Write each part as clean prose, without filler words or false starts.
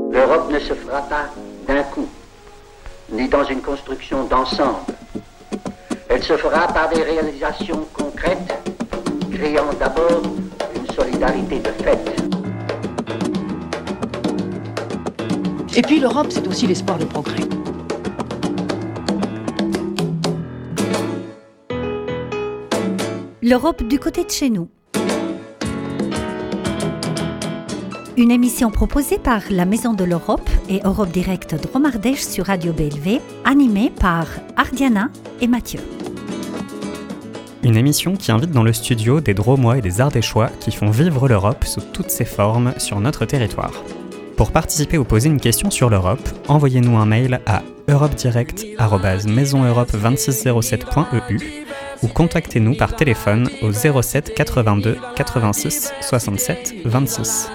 L'Europe ne se fera pas d'un coup, ni dans une construction d'ensemble. Elle se fera par des réalisations concrètes, créant d'abord une solidarité de fait. Et puis l'Europe, c'est aussi l'espoir de progrès. L'Europe du côté de chez nous. Une émission proposée par la Maison de l'Europe et Europe Direct Dromardèche sur Radio BLV, animée par Ardiana et Mathieu. Une émission qui invite dans le studio des Dromois et des Ardéchois qui font vivre l'Europe sous toutes ses formes sur notre territoire. Pour participer ou poser une question sur l'Europe, envoyez-nous un mail à europedirect@maisoneurope2607.eu ou contactez-nous par téléphone au 07 82 86 67 26.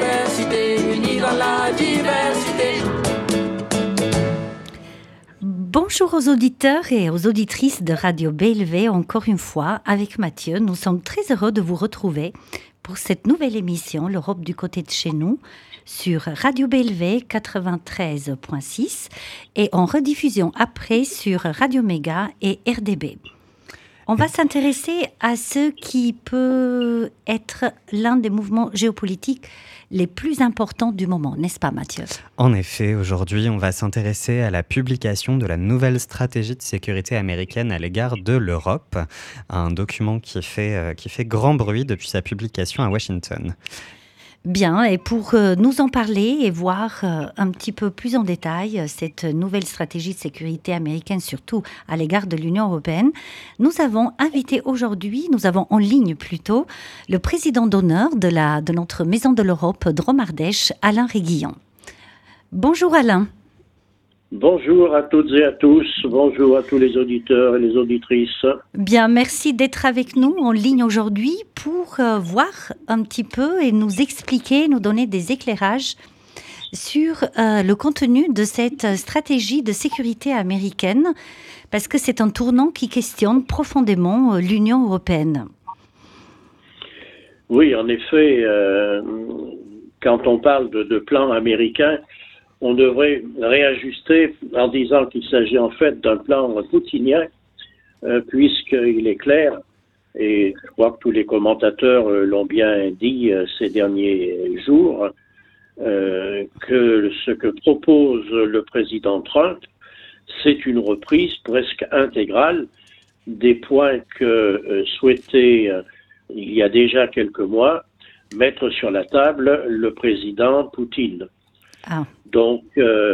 Bonjour aux auditeurs et aux auditrices de Radio BLV, encore une fois, avec Mathieu. Nous sommes très heureux de vous retrouver pour cette nouvelle émission, l'Europe du côté de chez nous, sur Radio BLV 93.6 et en rediffusion après sur Radio Méga et RDB. On va s'intéresser à ce qui peut être l'un des mouvements géopolitiques les plus importants du moment, n'est-ce pas Mathieu ? En effet, aujourd'hui, on va s'intéresser à la publication de la nouvelle stratégie de sécurité américaine à l'égard de l'Europe, un document qui fait grand bruit depuis sa publication à Washington. Bien, et pour nous en parler et voir un petit peu plus en détail cette nouvelle stratégie de sécurité américaine, surtout à l'égard de l'Union européenne, nous avons en ligne plutôt, le président d'honneur de notre Maison de l'Europe Dromardèche, Alain Réguillon. Bonjour Alain. Bonjour à toutes et à tous, bonjour à tous les auditeurs et les auditrices. Bien, merci d'être avec nous en ligne aujourd'hui pour voir un petit peu et nous expliquer, nous donner des éclairages sur le contenu de cette stratégie de sécurité américaine, parce que c'est un tournant qui questionne profondément l'Union européenne. Oui, en effet, quand on parle de plan américain, on devrait réajuster en disant qu'il s'agit en fait d'un plan poutinien, puisqu'il est clair, et je crois que tous les commentateurs l'ont bien dit ces derniers jours, que ce que propose le président Trump, c'est une reprise presque intégrale des points que souhaitait, il y a déjà quelques mois, mettre sur la table le président Poutine. Ah. Donc,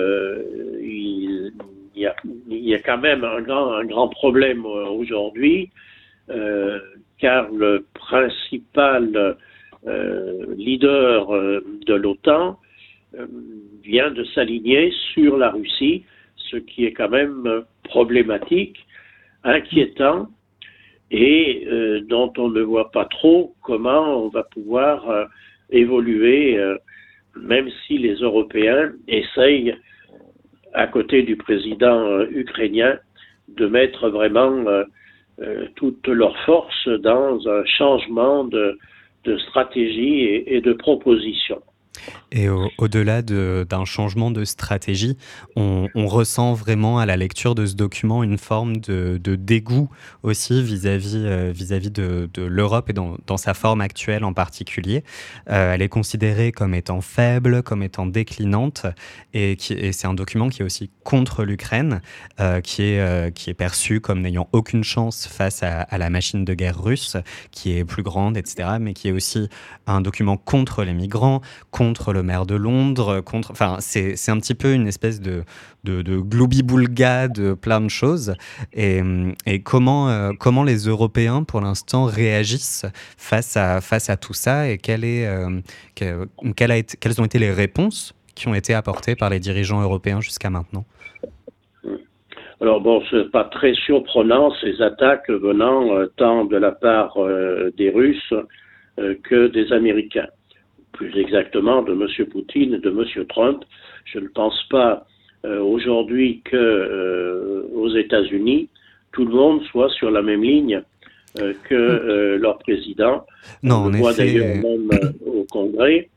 il y a quand même un grand problème aujourd'hui, car le principal leader de l'OTAN vient de s'aligner sur la Russie, ce qui est quand même problématique, inquiétant, et dont on ne voit pas trop comment on va pouvoir évoluer, même si les Européens essayent, à côté du président ukrainien, de mettre vraiment toutes leurs forces dans un changement de stratégie et de proposition. Et au-delà d'un changement de stratégie, on ressent vraiment à la lecture de ce document une forme de dégoût aussi vis-à-vis de l'Europe et dans sa forme actuelle en particulier. Elle est considérée comme étant faible, comme étant déclinante, et c'est un document qui est aussi contre l'Ukraine, qui est perçu comme n'ayant aucune chance face à la machine de guerre russe, qui est plus grande, etc., mais qui est aussi un document contre les migrants, contre le maire de Londres, c'est un petit peu une espèce de gloubi-boulga de plein de choses. Et comment les Européens, pour l'instant, réagissent face à tout ça, et quelles ont été les réponses qui ont été apportées par les dirigeants européens jusqu'à maintenant? Alors bon, c'est pas très surprenant, ces attaques venant tant de la part des Russes que des Américains. Plus exactement de M. Poutine et de M. Trump. Je ne pense pas aujourd'hui qu'aux États-Unis, tout le monde soit sur la même ligne que leur président. Non, on le voit d'ailleurs même au Congrès.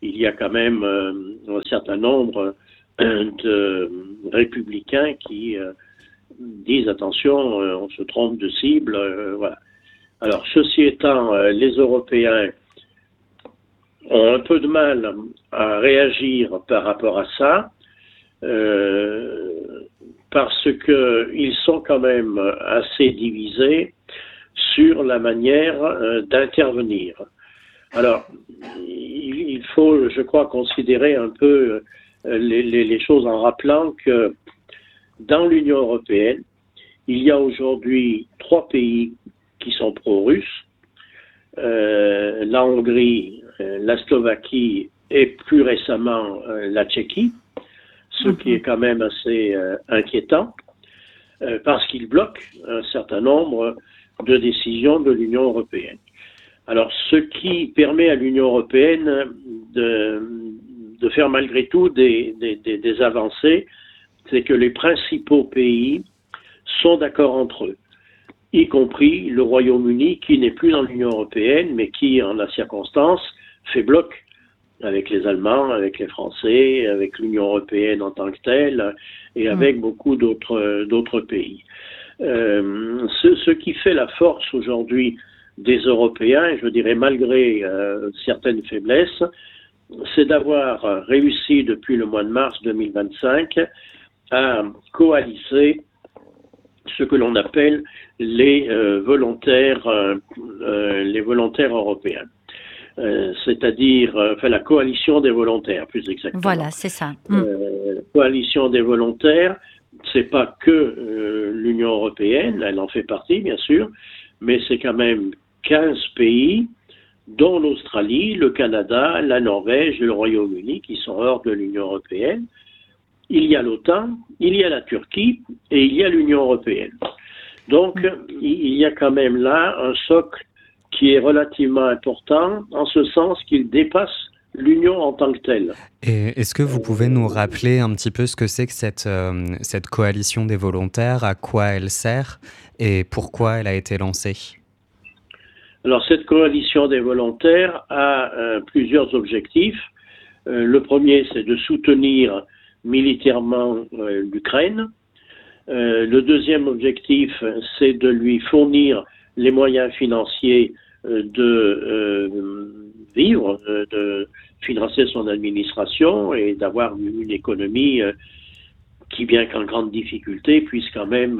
il y a quand même un certain nombre de républicains qui disent attention, on se trompe de cible, voilà. Alors, ceci étant, les Européens ont un peu de mal à réagir par rapport à ça, parce qu'ils sont quand même assez divisés sur la manière d'intervenir. Alors, il faut, je crois, considérer un peu les choses en rappelant que dans l'Union européenne, il y a aujourd'hui 3 pays qui sont pro-russes, la Hongrie, la Slovaquie et plus récemment la Tchéquie, ce qui est quand même assez inquiétant, parce qu'ils bloquent un certain nombre de décisions de l'Union européenne. Alors, ce qui permet à l'Union européenne de faire malgré tout des avancées, c'est que les principaux pays sont d'accord entre eux, y compris le Royaume-Uni, qui n'est plus dans l'Union européenne, mais qui, en la circonstance, fait bloc avec les Allemands, avec les Français, avec l'Union européenne en tant que telle, et avec beaucoup d'autres pays. Ce qui fait la force aujourd'hui des Européens, je dirais malgré certaines faiblesses, c'est d'avoir réussi depuis le mois de mars 2025 à coaliser ce que l'on appelle les volontaires européens. C'est-à-dire la coalition des volontaires, plus exactement. Voilà, c'est ça. Coalition des volontaires, c'est pas que l'Union européenne, elle en fait partie, bien sûr, mais c'est quand même 15 pays, dont l'Australie, le Canada, la Norvège et le Royaume-Uni, qui sont hors de l'Union européenne. Il y a l'OTAN, il y a la Turquie et il y a l'Union européenne. Donc, il y a quand même là un socle qui est relativement important, en ce sens qu'il dépasse l'Union en tant que telle. Et est-ce que vous pouvez nous rappeler un petit peu ce que c'est que cette coalition des volontaires, à quoi elle sert et pourquoi elle a été lancée ? Alors, cette coalition des volontaires a plusieurs objectifs. Le premier, c'est de soutenir militairement l'Ukraine. Le deuxième objectif, c'est de lui fournir les moyens financiers de vivre, de financer son administration et d'avoir une économie qui, bien qu'en grande difficulté, puisse quand même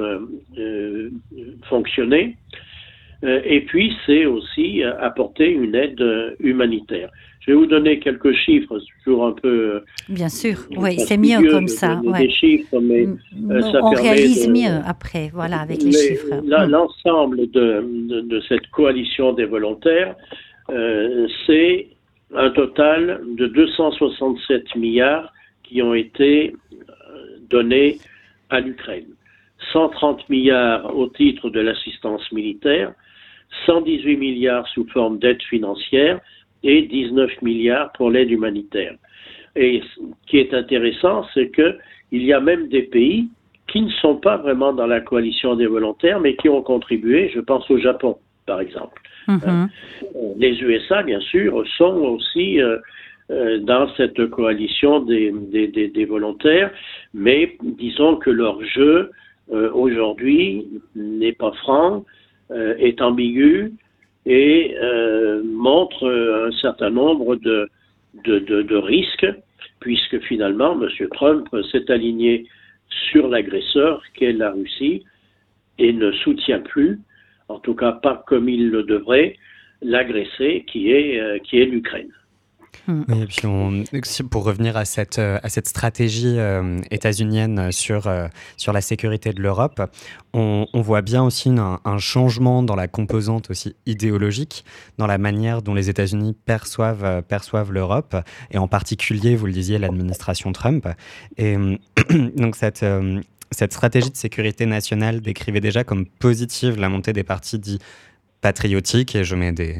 fonctionner. Et puis, c'est aussi apporter une aide humanitaire. Je vais vous donner quelques chiffres, c'est toujours un peu... Bien sûr, oui, c'est mieux comme ça. Des chiffres, mais ça on permet réalise mieux après, voilà, avec les chiffres. L'ensemble de cette coalition des volontaires, c'est un total de 267 milliards qui ont été donnés à l'Ukraine. 130 milliards au titre de l'assistance militaire, 118 milliards sous forme d'aide financière et 19 milliards pour l'aide humanitaire. Et ce qui est intéressant, c'est qu'il y a même des pays qui ne sont pas vraiment dans la coalition des volontaires, mais qui ont contribué, je pense au Japon, par exemple. Les USA, bien sûr, sont aussi dans cette coalition des volontaires, mais disons que leur jeu, aujourd'hui, n'est pas franc, est ambigu et montre un certain nombre de risques, puisque finalement, M. Trump s'est aligné sur l'agresseur qu'est la Russie et ne soutient plus, en tout cas pas comme il le devrait, l'agressé qui est l'Ukraine. Oui, et puis pour revenir à cette stratégie états-unienne sur la sécurité de l'Europe, on voit bien aussi un changement dans la composante aussi idéologique, dans la manière dont les États-Unis perçoivent l'Europe, et en particulier, vous le disiez, l'administration Trump. Et donc cette stratégie de sécurité nationale décrivait déjà comme positive la montée des partis dits patriotiques, et je mets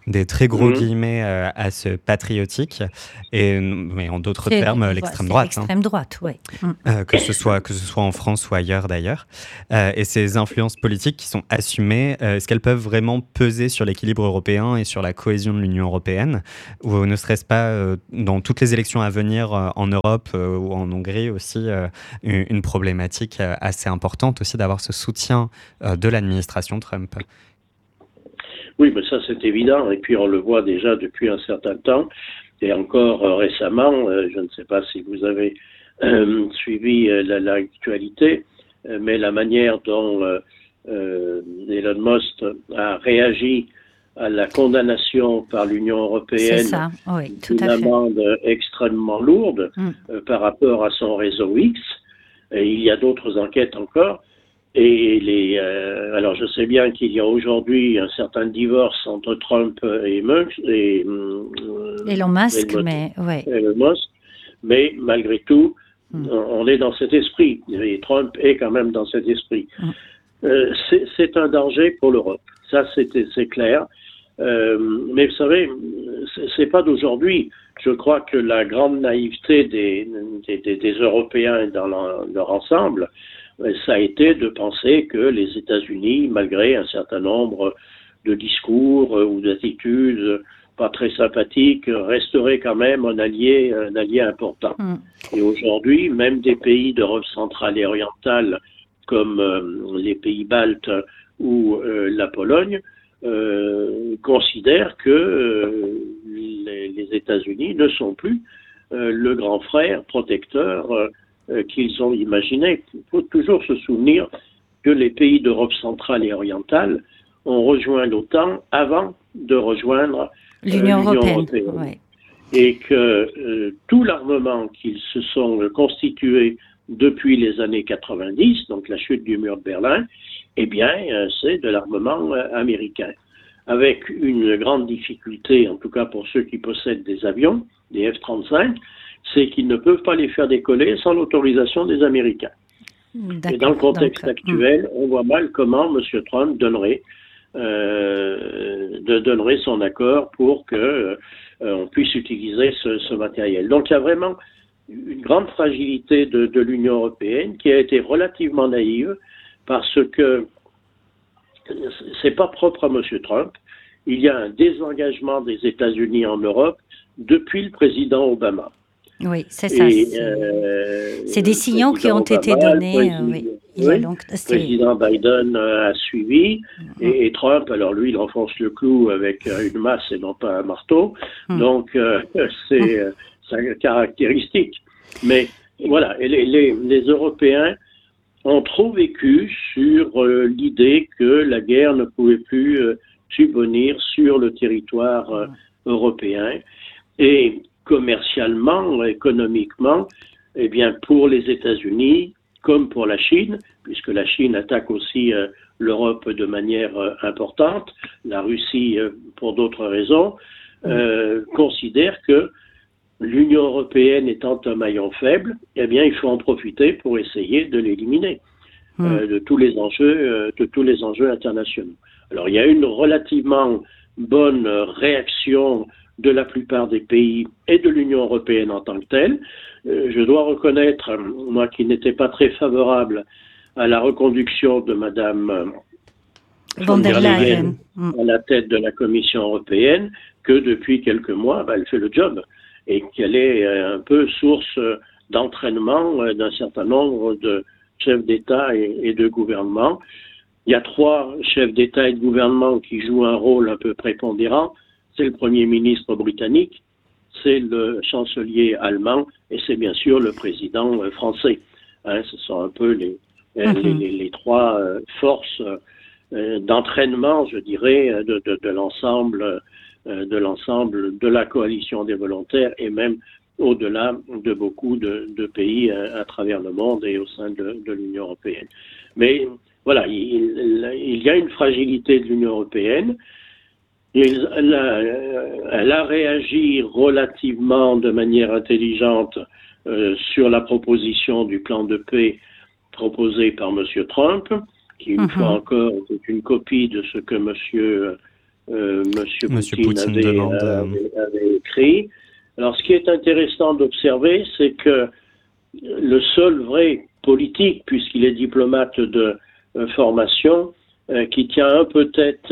des très gros guillemets à ce patriotique, mais en d'autres termes, l'extrême droite. L'extrême droite, oui. Que ce soit en France ou ailleurs d'ailleurs. Et ces influences politiques qui sont assumées, est-ce qu'elles peuvent vraiment peser sur l'équilibre européen et sur la cohésion de l'Union européenne? Ou ne serait-ce pas, dans toutes les élections à venir en Europe ou en Hongrie aussi, une problématique assez importante aussi d'avoir ce soutien de l'administration Trump? Oui, mais ça c'est évident, et puis on le voit déjà depuis un certain temps, et encore récemment, je ne sais pas si vous avez suivi l'actualité, mais la manière dont Elon Musk a réagi à la condamnation par l'Union européenne d'une amende extrêmement lourde par rapport à son réseau X, et il y a d'autres enquêtes encore. Et alors je sais bien qu'il y a aujourd'hui un certain divorce entre Trump et Elon Musk, mais malgré tout, on est dans cet esprit. Et Trump est quand même dans cet esprit. C'est un danger pour l'Europe. Ça, c'est clair. Mais vous savez, c'est pas d'aujourd'hui. Je crois que la grande naïveté des Européens dans leur ensemble, ça a été de penser que les États-Unis, malgré un certain nombre de discours ou d'attitudes pas très sympathiques, resteraient quand même un allié important. Et aujourd'hui, même des pays d'Europe centrale et orientale, comme les pays baltes ou la Pologne, considèrent que les États-Unis ne sont plus le grand frère protecteur qu'ils ont imaginé. Il faut toujours se souvenir que les pays d'Europe centrale et orientale ont rejoint l'OTAN avant de rejoindre l'Union européenne. Ouais. Et que tout l'armement qu'ils se sont constitués depuis les années 90, donc la chute du mur de Berlin, eh bien, c'est de l'armement américain. Avec une grande difficulté, en tout cas pour ceux qui possèdent des avions, des F-35, c'est qu'ils ne peuvent pas les faire décoller sans l'autorisation des Américains. Et dans le contexte actuel, on voit mal comment M. Trump donnerait son accord pour que on puisse utiliser ce matériel. Donc il y a vraiment une grande fragilité de l'Union européenne qui a été relativement naïve parce que c'est pas propre à M. Trump. Il y a un désengagement des États-Unis en Europe depuis le président Obama. Oui, c'est ça. C'est des signaux qui ont été donnés. Le président Biden a suivi et Trump, alors lui, il enfonce le clou avec une masse et non pas un marteau. Donc, c'est sa caractéristique. Mais voilà, les Européens ont trop vécu sur l'idée que la guerre ne pouvait plus subvenir sur le territoire européen. Et commercialement, économiquement, eh bien, pour les États-Unis, comme pour la Chine, puisque la Chine attaque aussi l'Europe de manière importante, la Russie pour d'autres raisons, considère que l'Union européenne étant un maillon faible, eh bien, il faut en profiter pour essayer de l'éliminer de tous les enjeux internationaux. Alors, il y a une relativement bonne réaction de la plupart des pays et de l'Union européenne en tant que telle. Je dois reconnaître, moi qui n'étais pas très favorable à la reconduction de Madame von der Leyen à la tête de la Commission européenne, que depuis quelques mois, elle fait le job et qu'elle est un peu source d'entraînement d'un certain nombre de chefs d'État et de gouvernement. Il y a 3 chefs d'État et de gouvernement qui jouent un rôle un peu prépondérant. C'est le Premier ministre britannique, c'est le chancelier allemand et c'est bien sûr le président français. Ce sont un peu les 3 forces d'entraînement, je dirais, de l'ensemble de la coalition des volontaires et même au-delà de beaucoup de pays à travers le monde et au sein de l'Union européenne. Mais voilà, il y a une fragilité de l'Union européenne. Elle a réagi relativement de manière intelligente sur la proposition du plan de paix proposé par M. Trump, qui, une fois encore, est une copie de ce que M. Monsieur Poutine avait écrit. Alors, ce qui est intéressant d'observer, c'est que le seul vrai politique, puisqu'il est diplomate de formation, qui tient un peu tête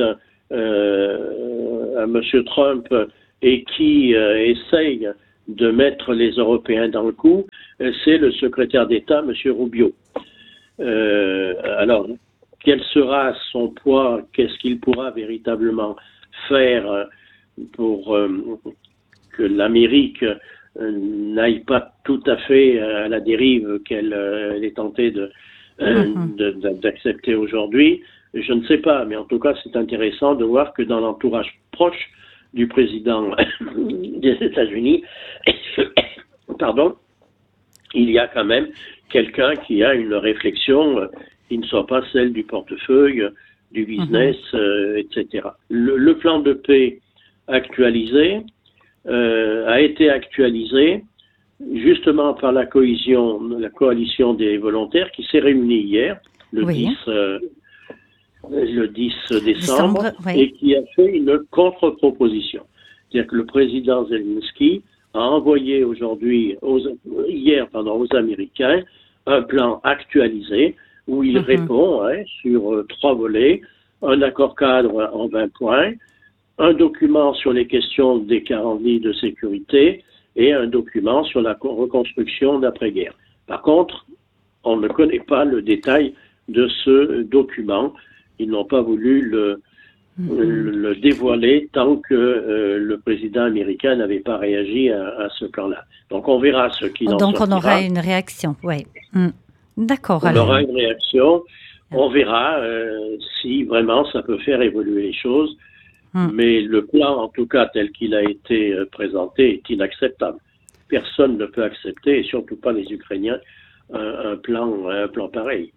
à M. Trump et qui essaye de mettre les Européens dans le coup, c'est le secrétaire d'État, M. Rubio. Alors, quel sera son poids? Qu'est-ce qu'il pourra véritablement faire pour que l'Amérique n'aille pas tout à fait à la dérive qu'elle est tentée d'accepter aujourd'hui? Je ne sais pas, mais en tout cas, c'est intéressant de voir que dans l'entourage proche du président des États-Unis, il y a quand même quelqu'un qui a une réflexion qui ne soit pas celle du portefeuille, du business, etc. Le plan de paix actualisé a été actualisé justement par la coalition des volontaires qui s'est réunie hier, le 10 décembre, et qui a fait une contre-proposition. C'est-à-dire que le président Zelensky a envoyé hier aux Américains un plan actualisé où il répond sur 3 volets, un accord cadre en 20 points, un document sur les questions des garanties de sécurité et un document sur la reconstruction d'après-guerre. Par contre, on ne connaît pas le détail de ce document. Ils n'ont pas voulu le dévoiler tant que le président américain n'avait pas réagi à ce plan-là. Donc on verra ce qui en sortira. Donc on aura une réaction, oui. D'accord. On aura une réaction. On verra si vraiment ça peut faire évoluer les choses. Mais le plan, en tout cas tel qu'il a été présenté, est inacceptable. Personne ne peut accepter, et surtout pas les Ukrainiens, un plan pareil.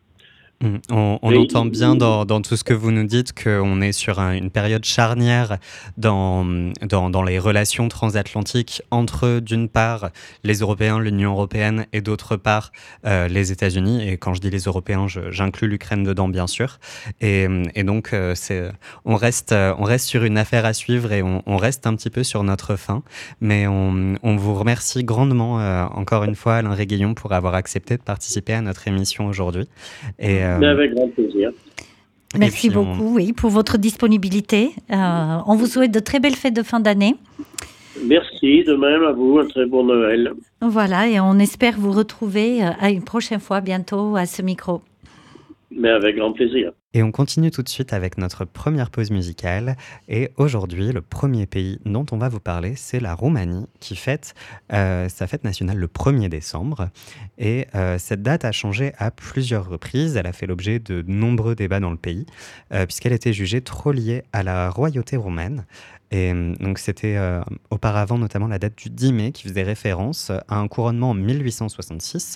On entend bien dans tout ce que vous nous dites qu'on est sur une période charnière dans les relations transatlantiques entre, d'une part, les Européens, l'Union européenne, et d'autre part, les États-Unis. Et quand je dis les Européens, j'inclus l'Ukraine dedans, bien sûr. Et donc, on reste sur une affaire à suivre et on reste un petit peu sur notre faim. Mais on vous remercie grandement, encore une fois, Alain Réguillon, pour avoir accepté de participer à notre émission aujourd'hui. Mais avec grand plaisir. Merci beaucoup pour votre disponibilité. On vous souhaite de très belles fêtes de fin d'année. Merci, de même à vous, un très bon Noël. Voilà, et on espère vous retrouver à une prochaine fois bientôt à ce micro. Mais avec grand plaisir. Et on continue tout de suite avec notre première pause musicale. Et aujourd'hui, le premier pays dont on va vous parler, c'est la Roumanie, qui fête sa fête nationale le 1er décembre. Et cette date a changé à plusieurs reprises. Elle a fait l'objet de nombreux débats dans le pays, puisqu'elle était jugée trop liée à la royauté roumaine. Et donc c'était auparavant notamment la date du 10 mai qui faisait référence à un couronnement en 1866.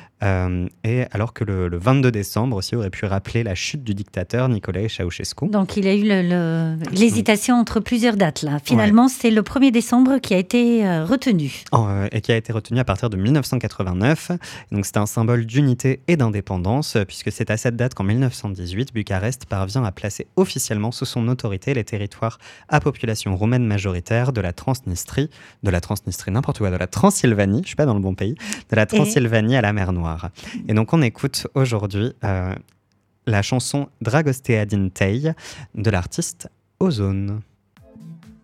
Et alors que le 22 décembre aussi aurait pu rappeler la chute du dictateur Nicolae Ceausescu. Donc il y a eu l'hésitation entre plusieurs dates là. Finalement, c'est le 1er décembre qui a été retenu. Et qui a été retenu à partir de 1989. Donc c'est un symbole d'unité et d'indépendance, puisque c'est à cette date qu'en 1918, Bucarest parvient à placer officiellement sous son autorité les territoires à population roumaine majoritaire de la Transnistrie, de la Transylvanie, je ne suis pas dans le bon pays, de la Transylvanie à la mer Noire. Et donc on écoute aujourd'hui la chanson Dragostea din Tei de l'artiste Ozone.